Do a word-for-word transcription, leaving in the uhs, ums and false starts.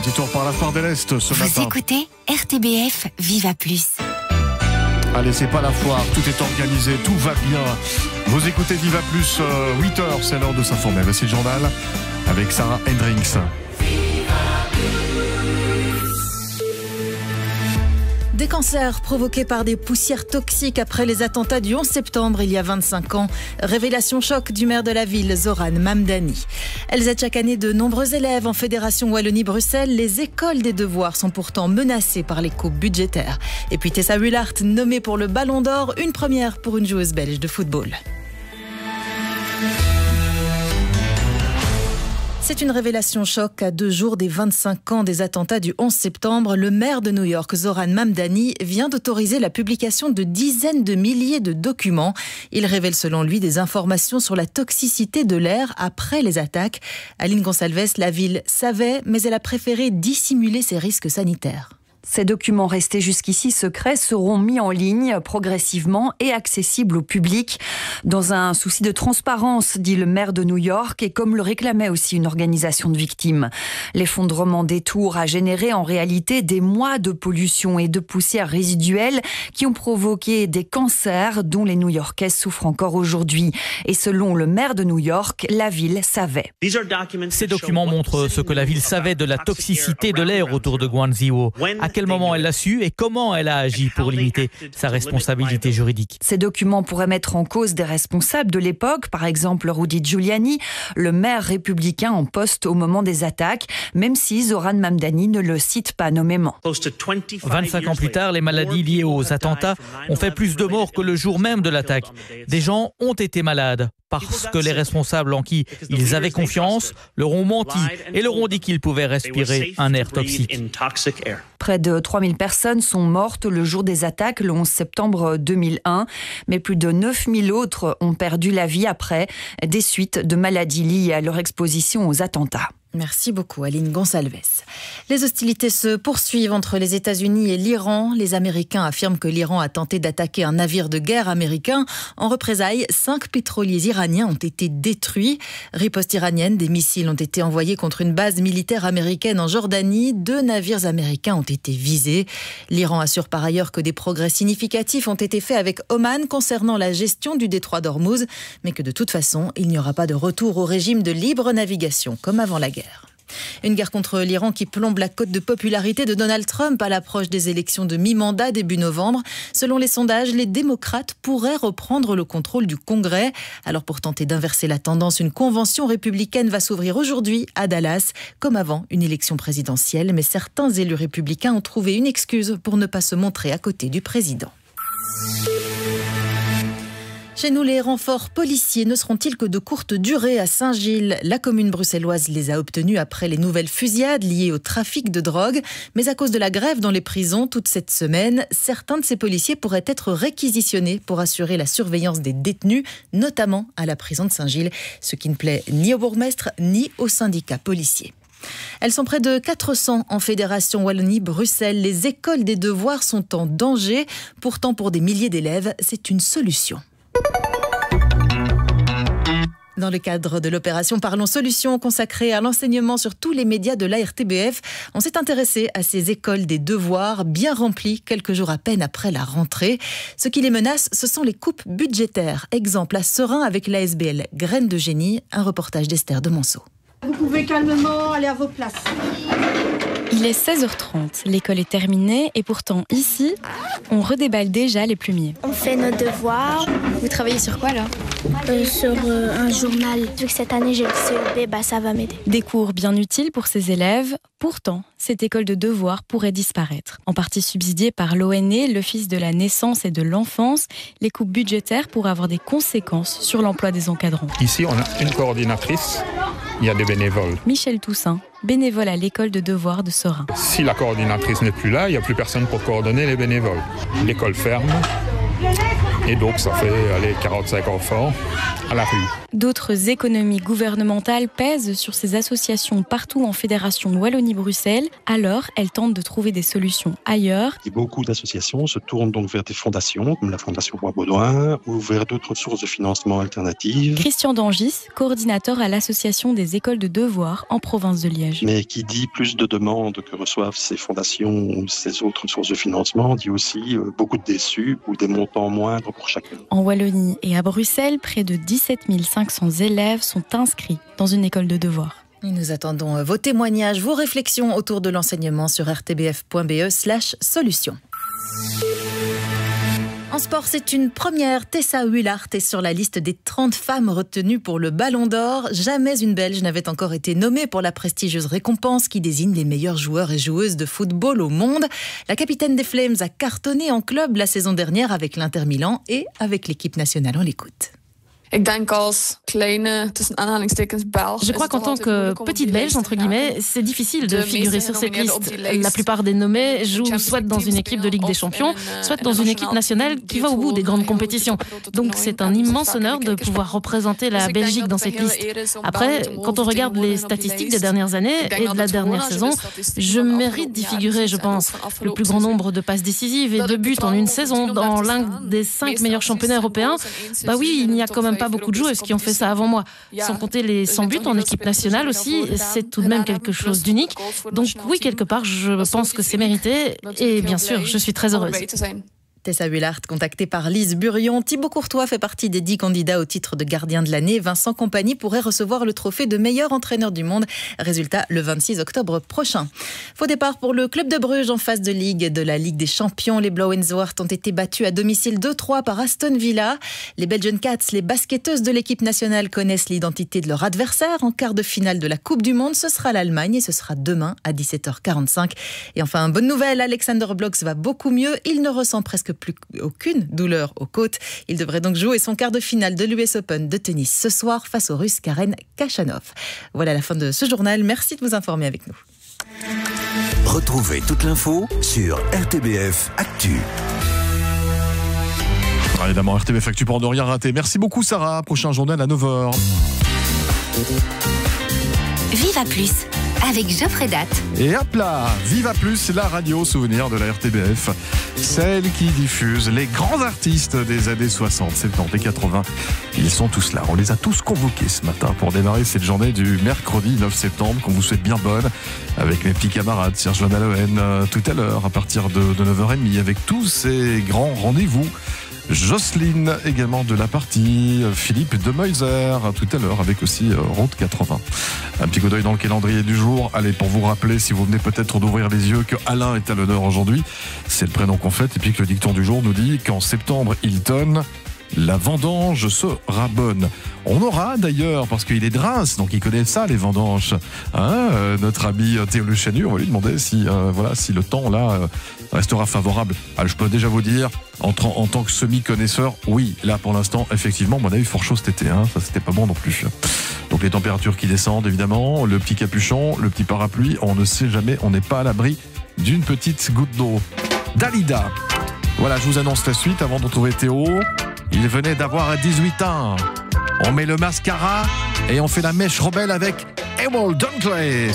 petit tour par la Foire de l'Est ce Vous matin. Vous écoutez R T B F Viva Plus. Allez, c'est pas la foire, tout est organisé, tout va bien. Vous écoutez Viva Plus, euh, huit heures, c'est l'heure de s'informer. Voici le journal avec Sarah Hendricks. Des cancers provoqués par des poussières toxiques après les attentats du onze septembre il y a vingt-cinq ans. Révélation choc du maire de la ville, Zoran Mamdani. Elles aident chaque année de nombreux élèves en Fédération Wallonie-Bruxelles. Les écoles des devoirs sont pourtant menacées par les coupes budgétaires. Et puis Tessa Willart, nommée pour le Ballon d'Or, une première pour une joueuse belge de football. C'est une révélation choc à deux jours des vingt-cinq ans des attentats du onze septembre. Le maire de New York, Zoran Mamdani, vient d'autoriser la publication de dizaines de milliers de documents. Il révèle selon lui des informations sur la toxicité de l'air après les attaques. Aline Gonsalves, la ville savait, mais elle a préféré dissimuler ses risques sanitaires. Ces documents restés jusqu'ici secrets seront mis en ligne progressivement et accessibles au public. Dans un souci de transparence, dit le maire de New York, et comme le réclamait aussi une organisation de victimes. L'effondrement des tours a généré en réalité des mois de pollution et de poussière résiduelle qui ont provoqué des cancers dont les New-Yorkais souffrent encore aujourd'hui. Et selon le maire de New York, la ville savait. Ces documents montrent ce que la ville savait de la toxicité de l'air autour de Guangzhou. À quel moment elle l'a su et comment elle a agi pour limiter sa responsabilité juridique. Ces documents pourraient mettre en cause des responsables de l'époque, par exemple Rudy Giuliani, le maire républicain en poste au moment des attaques, même si Zoran Mamdani ne le cite pas nommément. vingt-cinq ans plus tard, les maladies liées aux attentats ont fait plus de morts que le jour même de l'attaque. Des gens ont été malades parce que les responsables en qui ils avaient confiance leur ont menti et leur ont dit qu'ils pouvaient respirer un air toxique. Près de trois mille personnes sont mortes le jour des attaques, le onze septembre deux mille un. Mais plus de neuf mille autres ont perdu la vie après des suites de maladies liées à leur exposition aux attentats. Merci beaucoup, Aline Gonsalves. Les hostilités se poursuivent entre les États-Unis et l'Iran. Les Américains affirment que l'Iran a tenté d'attaquer un navire de guerre américain. En représailles, cinq pétroliers iraniens ont été détruits. Riposte iranienne, des missiles ont été envoyés contre une base militaire américaine en Jordanie. Deux navires américains ont été visés. L'Iran assure par ailleurs que des progrès significatifs ont été faits avec Oman concernant la gestion du détroit d'Ormuz, mais que de toute façon, il n'y aura pas de retour au régime de libre navigation comme avant la guerre. Une guerre contre l'Iran qui plombe la cote de popularité de Donald Trump à l'approche des élections de mi-mandat début novembre. Selon les sondages, les démocrates pourraient reprendre le contrôle du Congrès. Alors pour tenter d'inverser la tendance, une convention républicaine va s'ouvrir aujourd'hui à Dallas, comme avant une élection présidentielle. Mais certains élus républicains ont trouvé une excuse pour ne pas se montrer à côté du président. Chez nous, les renforts policiers ne seront-ils que de courte durée à Saint-Gilles? La commune bruxelloise les a obtenus après les nouvelles fusillades liées au trafic de drogue. Mais à cause de la grève dans les prisons toute cette semaine, certains de ces policiers pourraient être réquisitionnés pour assurer la surveillance des détenus, notamment à la prison de Saint-Gilles, ce qui ne plaît ni au bourgmestre ni aux syndicats policiers. Elles sont près de quatre cents en Fédération Wallonie-Bruxelles. Les écoles des devoirs sont en danger. Pourtant, pour des milliers d'élèves, c'est une solution. Dans le cadre de l'opération Parlons Solutions consacrée à l'enseignement sur tous les médias de l'A R T B F, on s'est intéressé à ces écoles des devoirs bien remplies quelques jours à peine après la rentrée. Ce qui les menace, ce sont les coupes budgétaires. Exemple à Serein avec l'A S B L Graines de Génie, un reportage d'Esther de Monceau. Vous pouvez calmement aller à vos places. Il est seize heures trente, l'école est terminée et pourtant ici, on redéballe déjà les plumiers. On fait nos devoirs. Vous travaillez sur quoi là ? euh, Sur euh, un journal. Vu que cette année j'ai le C E B, bah, ça va m'aider. Des cours bien utiles pour ces élèves. Pourtant, cette école de devoirs pourrait disparaître. En partie subsidiée par l'O N E, l'Office de la naissance et de l'enfance, les coupes budgétaires pourraient avoir des conséquences sur l'emploi des encadrants. Ici, on a une coordinatrice, il y a des bénévoles. Michel Toussaint, bénévole à l'école de devoirs de Serein. Si la coordinatrice n'est plus là, il n'y a plus personne pour coordonner les bénévoles. L'école ferme, Et donc ça fait allez, quarante-cinq enfants à la rue. D'autres économies gouvernementales pèsent sur ces associations partout en Fédération Wallonie-Bruxelles. Alors, elles tentent de trouver des solutions ailleurs. Et beaucoup d'associations se tournent donc vers des fondations, comme la Fondation Roi Baudouin, ou vers d'autres sources de financement alternatives. Christian Dangis, coordinateur à l'Association des écoles de devoirs en province de Liège. Mais qui dit plus de demandes que reçoivent ces fondations ou ces autres sources de financement, dit aussi euh, beaucoup de déçus ou des montants moindres pour chacun. En Wallonie et à Bruxelles, près de dix-sept mille cinq cents élèves sont inscrits dans une école de devoirs. Et nous attendons vos témoignages, vos réflexions autour de l'enseignement sur r t b f point b e slash solution. En sport, c'est une première. Tessa Willart est sur la liste des trente femmes retenues pour le Ballon d'Or. Jamais une Belge n'avait encore été nommée pour la prestigieuse récompense qui désigne les meilleurs joueurs et joueuses de football au monde. La capitaine des Flames a cartonné en club la saison dernière avec l'Inter Milan et avec l'équipe nationale. On l'écoute. Je crois qu'en tant que petite Belge, entre guillemets, c'est difficile de figurer sur cette liste. La plupart des nommés jouent soit dans une équipe de Ligue des Champions, soit dans une équipe nationale qui va au bout des grandes compétitions. Donc c'est un immense honneur de pouvoir représenter la Belgique dans cette liste. Après, quand on regarde les statistiques des dernières années et de la dernière saison, je mérite d'y figurer, je pense. Le plus grand nombre de passes décisives et de buts en une saison dans l'un des cinq meilleurs championnats européens, bah oui, il n'y a quand même pas beaucoup de joueuses qui ont fait ça avant moi. Sans compter les cent buts en équipe nationale aussi, c'est tout de même quelque chose d'unique. Donc oui, quelque part, je pense que c'est mérité. Et bien sûr, je suis très heureuse. Tessa Willart, contactée par Lise Burion. Thibaut Courtois fait partie des dix candidats au titre de gardien de l'année. Vincent Kompany pourrait recevoir le trophée de meilleur entraîneur du monde. Résultat, le vingt-six octobre prochain. Faux départ pour le club de Bruges en phase de Ligue de la Ligue des Champions. Les Blauw en Zwart ont été battus à domicile deux trois par Aston Villa. Les Belgian Cats, les basketteuses de l'équipe nationale, connaissent l'identité de leur adversaire. En quart de finale de la Coupe du Monde, ce sera l'Allemagne et ce sera demain à dix-sept heures quarante-cinq. Et enfin, bonne nouvelle, Alexander Blocks va beaucoup mieux. Il ne ressent presque plus aucune douleur aux côtes. Il devrait donc jouer son quart de finale de l'U S Open de tennis ce soir face au Russe Karen Khachanov. Voilà la fin de ce journal. Merci de vous informer avec nous. Retrouvez toute l'info sur R T B F Actu. Ah, évidemment, R T B F Actu pour ne rien rater. Merci beaucoup Sarah. Prochain journal à neuf heures. Viva Plus avec Geoffrey Date. Et hop là, Viva Plus, la radio souvenir de la R T B F. Celle qui diffuse les grands artistes des années soixante, soixante-dix et quatre-vingts. Ils sont tous là. On les a tous convoqués ce matin pour démarrer cette journée du mercredi neuf septembre, qu'on vous souhaite bien bonne, avec mes petits camarades Serge Van Aloen, euh, tout à l'heure, à partir de, de neuf heures trente, avec tous ces grands rendez-vous. Jocelyne également de la partie, Philippe de Meuser tout à l'heure avec aussi euh, Route quatre-vingts. Un petit coup d'œil dans le calendrier du jour. Allez, pour vous rappeler, si vous venez peut-être d'ouvrir les yeux, que Alain est à l'honneur aujourd'hui, c'est le prénom qu'on fête, et puis que le dicton du jour nous dit qu'en septembre, Hilton, la vendange sera bonne. On aura d'ailleurs, parce qu'il est de Reims, donc il connaît ça, les vendanges. Hein, euh, notre ami Théo Le Chanu, on va lui demander si, euh, voilà, si le temps là euh, restera favorable. Alors, je peux déjà vous dire, en, en tant que semi-connaisseur, oui, là pour l'instant, effectivement, on a eu fort chaud cet été, hein, ça c'était pas bon non plus. Donc les températures qui descendent évidemment, le petit capuchon, le petit parapluie, on ne sait jamais, on n'est pas à l'abri d'une petite goutte d'eau. Dalida, voilà, je vous annonce la suite avant de retrouver Théo. Il venait d'avoir dix-huit ans. On met le mascara et on fait la mèche rebelle avec Ewald Dunkley.